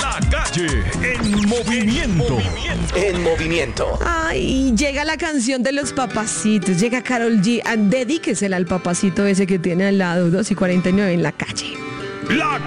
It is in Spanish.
La calle en movimiento. En movimiento. Ay, llega la canción de los papacitos, llega Karol G. Dedíquesela al papacito ese que tiene al lado, 2:49 en la calle. La